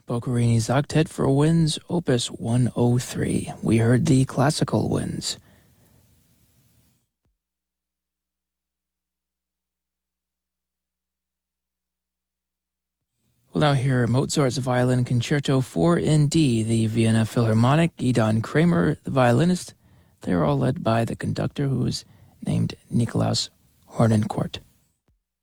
Boccherini's Octet for Winds, Opus 103. We heard the classical winds. We'll now hear Mozart's Violin Concerto 4 in D, the Vienna Philharmonic, Gidon Kramer, the violinist. They are all led by the conductor, who is named Nikolaus Hornenkourt.